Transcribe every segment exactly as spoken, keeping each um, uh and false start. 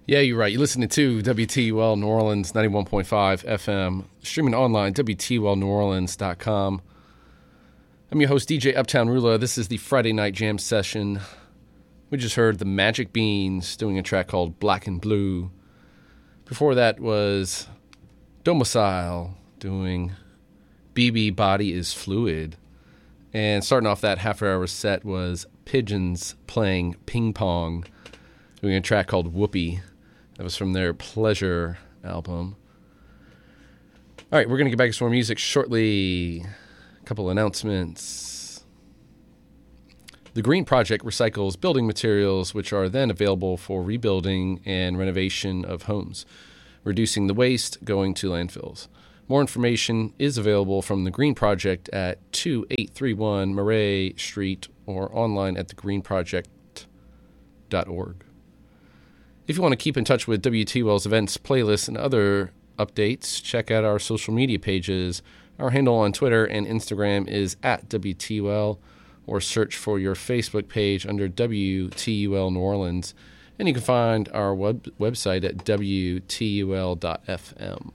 Yeah, you're right. You're listening to W T U L New Orleans, ninety-one point five F M, streaming online, W T U L New Orleans dot com. I'm your host, D J Uptown Ruler. This is the Friday Night Jam Session. We just heard the Magic Beans doing a track called Black and Blue. Before that was Domicile doing B B Body is Fluid. And starting off that half-hour set was Pigeons playing Ping Pong, doing a track called Whoopee. That was from their Pleasure album. All right, we're going to get back to some more music shortly. A couple announcements. The Green Project recycles building materials, which are then available for rebuilding and renovation of homes, reducing the waste going to landfills. More information is available from the Green Project at two eight three one Murray Street or online at the green project dot org. If you want to keep in touch with W T U L's events, playlists, and other updates, check out our social media pages. Our handle on Twitter and Instagram is at W T U L, or search for your Facebook page under W T U L New Orleans. And you can find our web- website at W T U L dot F M.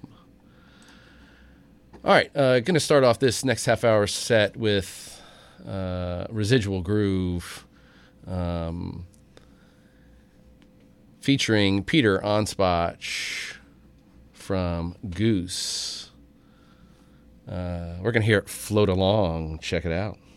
All right, uh, going to start off this next half-hour set with uh, Residual Groove, um, featuring Peter Anspach from Goose. Uh, we're going to hear it Float Along. Check it out.